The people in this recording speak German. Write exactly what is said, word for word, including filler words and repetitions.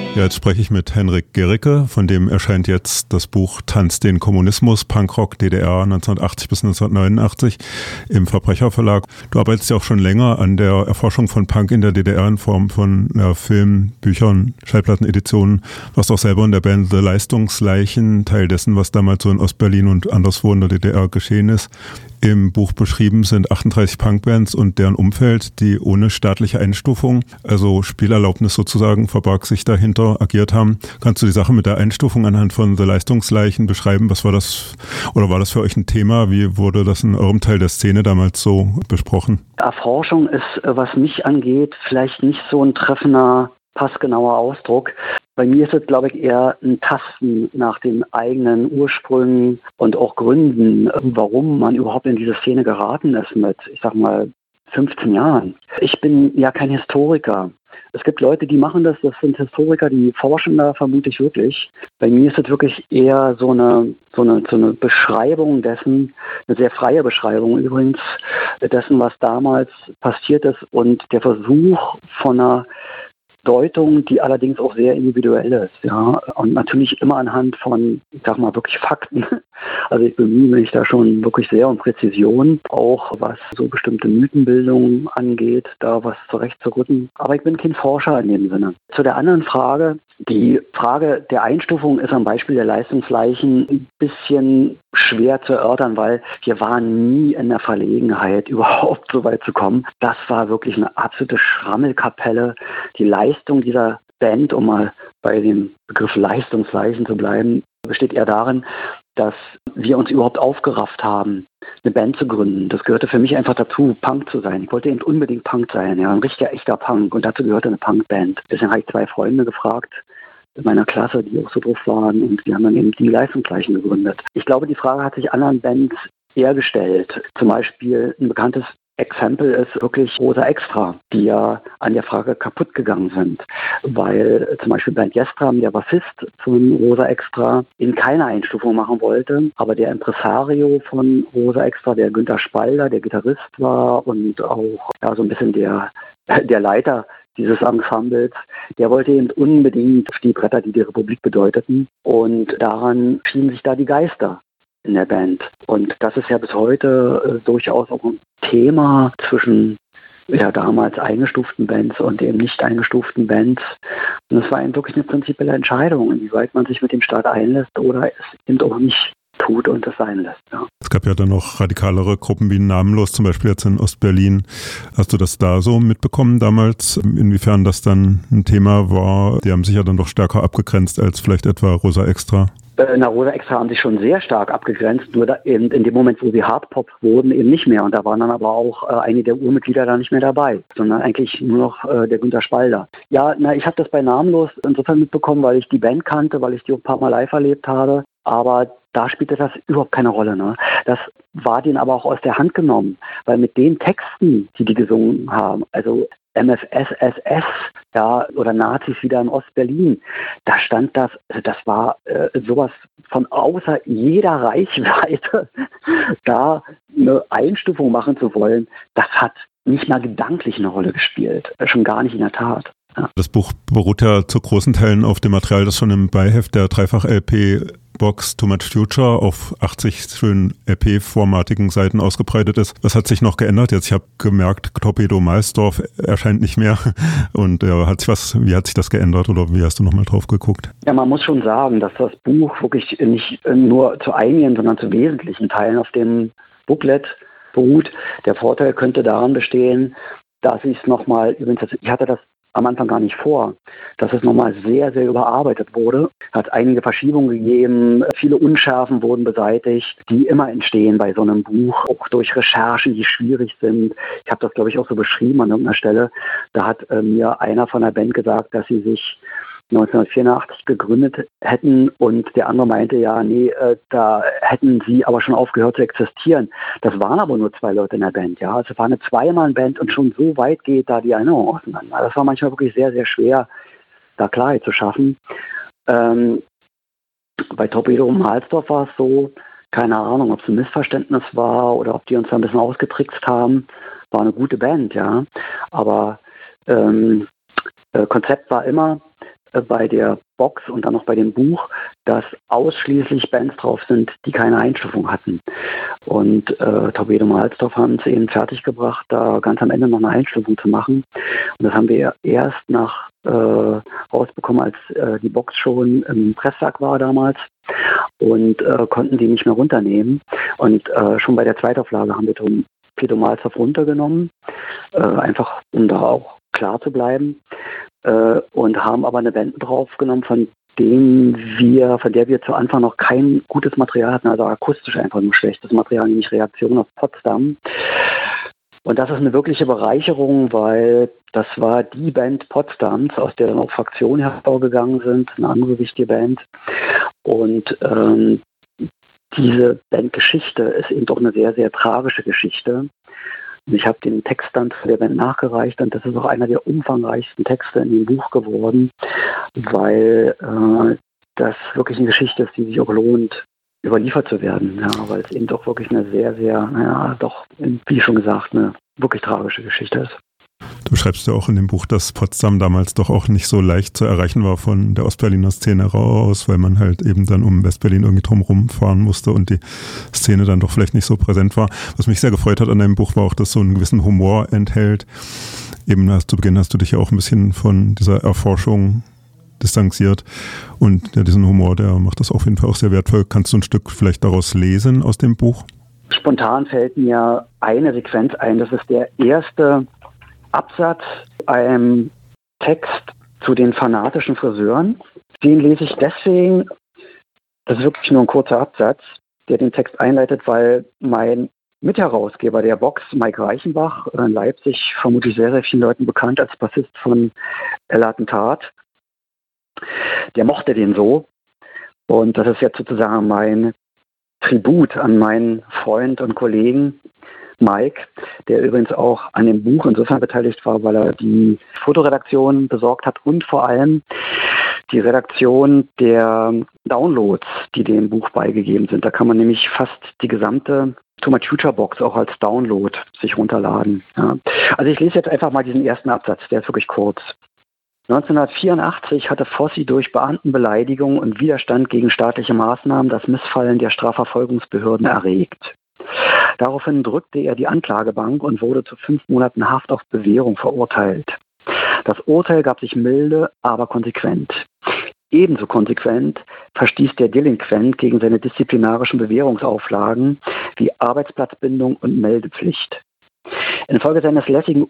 Ja, jetzt spreche ich mit Henrik Gericke, von dem erscheint jetzt das Buch Tanz den Kommunismus, Punkrock D D R neunzehnhundertachtzig bis neunzehnhundertneunundachtzig im Verbrecherverlag. Du arbeitest ja auch schon länger an der Erforschung von Punk in der D D R in Form von ja, Filmen, Büchern, Schallplatteneditionen. Warst auch selber in der Band The Leistungsleichen, Teil dessen, was damals so in Ostberlin und anderswo in der D D R geschehen ist. Im Buch beschrieben sind achtunddreißig Punkbands und deren Umfeld, die ohne staatliche Einstufung, also Spielerlaubnis sozusagen, verbarg sich dahinter, agiert haben. Kannst du die Sache mit der Einstufung anhand von The Leistungsleichen beschreiben? Was war das, oder war das für euch ein Thema? Wie wurde das in eurem Teil der Szene damals so besprochen? Erforschung ist, was mich angeht, vielleicht nicht so ein treffender, passgenauer Ausdruck. Bei mir ist es, glaube ich, eher ein Tasten nach den eigenen Ursprüngen und auch Gründen, warum man überhaupt in diese Szene geraten ist mit, ich sag mal, fünfzehn Jahren. Ich bin ja kein Historiker. Es gibt Leute, die machen das, das sind Historiker, die forschen da vermutlich wirklich. Bei mir ist es wirklich eher so eine, so eine, so eine Beschreibung dessen, eine sehr freie Beschreibung übrigens, dessen, was damals passiert ist und der Versuch von einer Deutung, die allerdings auch sehr individuell ist, ja, und natürlich immer anhand von, ich sag mal, wirklich Fakten. Also ich bemühe mich da schon wirklich sehr um Präzision, auch was so bestimmte Mythenbildung angeht, da was zurechtzurücken. Aber ich bin kein Forscher in dem Sinne. Zu der anderen Frage, die Frage der Einstufung ist am Beispiel der Leistungsleichen ein bisschen schwer zu erörtern, weil wir waren nie in der Verlegenheit, überhaupt so weit zu kommen. Das war wirklich eine absolute Schrammelkapelle. Die Leistung dieser Band, um mal bei dem Begriff Leistungsleichen zu bleiben, besteht eher darin, dass wir uns überhaupt aufgerafft haben, eine Band zu gründen. Das gehörte für mich einfach dazu, Punk zu sein. Ich wollte eben unbedingt Punk sein, ja, ein richtiger, echter Punk. Und dazu gehörte eine Punkband. Deswegen habe ich zwei Freunde gefragt in meiner Klasse, die auch so drauf waren. Und wir haben dann eben die Leistungsleichen gegründet. Ich glaube, die Frage hat sich anderen Bands eher gestellt. Zum Beispiel ein bekanntes Exempel ist wirklich Rosa Extra, die ja an der Frage kaputt gegangen sind, weil zum Beispiel Bernd Jestram, der Bassist von Rosa Extra, in keine Einstufung machen wollte, aber der Impresario von Rosa Extra, der Günter Spalder, der Gitarrist war und auch ja, so ein bisschen der, der Leiter dieses Ensembles, der wollte eben unbedingt auf die Bretter, die die Republik bedeuteten, und daran schienen sich da die Geister in der Band. Und das ist ja bis heute äh, durchaus auch ein Thema zwischen ja damals eingestuften Bands und eben nicht eingestuften Bands. Und es war eben wirklich eine prinzipielle Entscheidung, inwieweit man sich mit dem Staat einlässt oder es eben auch nicht tut und es sein lässt. Ja. Es gab ja dann noch radikalere Gruppen wie Namenlos, zum Beispiel jetzt in Ostberlin. Hast du das da so mitbekommen damals, inwiefern das dann ein Thema war? Die haben sich ja dann doch stärker abgegrenzt als vielleicht etwa Rosa Extra. Na, Rosa Extra haben sich schon sehr stark abgegrenzt, nur da eben in dem Moment, wo sie Hardpop wurden, eben nicht mehr. Und da waren dann aber auch äh, einige der Urmitglieder da nicht mehr dabei, sondern eigentlich nur noch äh, der Günter Spalder. Ja, na, ich habe das bei Namenlos insofern mitbekommen, weil ich die Band kannte, weil ich die auch ein paar Mal live erlebt habe. Aber da spielte das überhaupt keine Rolle. Ne? Das war denen aber auch aus der Hand genommen, weil mit den Texten, die die gesungen haben, also M F S S S, ja, oder Nazis wieder in Ostberlin, da stand das, also das war äh, sowas von außer jeder Reichweite, da eine Einstufung machen zu wollen, das hat nicht mal gedanklich eine Rolle gespielt, schon gar nicht in der Tat. Ja. Das Buch beruht ja zu großen Teilen auf dem Material, das schon im Beiheft der Dreifach-L P Box Too Much Future auf achtzig schönen L P-formatigen Seiten ausgebreitet ist. Was hat sich noch geändert jetzt? Ich habe gemerkt, Torpedo Malsdorf erscheint nicht mehr. Und ja, hat sich was, wie hat sich das geändert oder wie hast du nochmal drauf geguckt? Ja, man muss schon sagen, dass das Buch wirklich nicht nur zu einigen, sondern zu wesentlichen Teilen auf dem Booklet beruht. Der Vorteil könnte daran bestehen, dass ich es nochmal, übrigens, ich hatte das am Anfang gar nicht vor, dass es nochmal sehr, sehr überarbeitet wurde. Es hat einige Verschiebungen gegeben, viele Unschärfen wurden beseitigt, die immer entstehen bei so einem Buch, auch durch Recherchen, die schwierig sind. Ich habe das, glaube ich, auch so beschrieben an irgendeiner Stelle. Da hat äh, mir einer von der Band gesagt, dass sie sich neunzehnhundertvierundachtzig gegründet hätten und der andere meinte, ja, nee, äh, da hätten sie aber schon aufgehört zu existieren. Das waren aber nur zwei Leute in der Band, ja. Also es war eine Zweimann-Band und schon so weit geht da die Erinnerung auseinander. Das war manchmal wirklich sehr, sehr schwer, da Klarheit zu schaffen. Ähm, bei Torpedo Mahlsdorf war es so, keine Ahnung, ob es ein Missverständnis war oder ob die uns da ein bisschen ausgetrickst haben. War eine gute Band, ja. Aber ähm, äh, Konzept war immer, äh, bei der Box und dann noch bei dem Buch, dass ausschließlich Bands drauf sind, die keine Einstufung hatten. Und äh, Torpedo Mahlsdorf haben es eben fertiggebracht, da ganz am Ende noch eine Einstufung zu machen. Und das haben wir erst nach äh, rausbekommen, als äh, die Box schon im Presssack war damals und äh, konnten die nicht mehr runternehmen. Und äh, schon bei der Zweitauflage haben wir Torpedo Mahlsdorf runtergenommen, äh, einfach um da auch klar zu bleiben. Äh, und haben aber eine Band draufgenommen, von denen wir, von der wir zu Anfang noch kein gutes Material hatten, also akustisch einfach nur schlechtes Material, nämlich Reaktion auf Potsdam. Und das ist eine wirkliche Bereicherung, weil das war die Band Potsdams, aus der dann auch Fraktionen hervorgegangen sind, eine andere wichtige Band. Und ähm, diese Bandgeschichte ist eben doch eine sehr, sehr tragische Geschichte. Ich habe den Text dann zu der Band nachgereicht und das ist auch einer der umfangreichsten Texte in dem Buch geworden, weil äh, das wirklich eine Geschichte ist, die sich auch lohnt, überliefert zu werden, ja, weil es eben doch wirklich eine sehr, sehr, naja, doch, wie schon gesagt, eine wirklich tragische Geschichte ist. Du schreibst ja auch in dem Buch, dass Potsdam damals doch auch nicht so leicht zu erreichen war von der Ostberliner Szene raus, weil man halt eben dann um Westberlin irgendwie drumherum fahren musste und die Szene dann doch vielleicht nicht so präsent war. Was mich sehr gefreut hat an deinem Buch war auch, dass so einen gewissen Humor enthält. Eben zu Beginn hast du dich ja auch ein bisschen von dieser Erforschung distanziert und ja, diesen Humor, der macht das auf jeden Fall auch sehr wertvoll. Kannst du ein Stück vielleicht daraus lesen aus dem Buch? Spontan fällt mir eine Sequenz ein, das ist der erste Absatz, einem Text zu den fanatischen Friseuren. Den lese ich deswegen, das ist wirklich nur ein kurzer Absatz, der den Text einleitet, weil mein Mitherausgeber der Box, Mike Reichenbach, in Leipzig vermutlich sehr, sehr vielen Leuten bekannt als Bassist von El Attentat, der mochte den so. Und das ist jetzt sozusagen mein Tribut an meinen Freund und Kollegen Mike, der übrigens auch an dem Buch insofern beteiligt war, weil er die Fotoredaktion besorgt hat und vor allem die Redaktion der Downloads, die dem Buch beigegeben sind. Da kann man nämlich fast die gesamte Too Much Future Box auch als Download sich runterladen. Ja. Also ich lese jetzt einfach mal diesen ersten Absatz, der ist wirklich kurz. neunzehnhundertvierundachtzig hatte Fossi durch Beamtenbeleidigung und Widerstand gegen staatliche Maßnahmen das Missfallen der Strafverfolgungsbehörden erregt. Daraufhin drückte er die Anklagebank und wurde zu fünf Monaten Haft auf Bewährung verurteilt. Das Urteil gab sich milde, aber konsequent. Ebenso konsequent verstieß der Delinquent gegen seine disziplinarischen Bewährungsauflagen wie Arbeitsplatzbindung und Meldepflicht. Infolge seines lässigen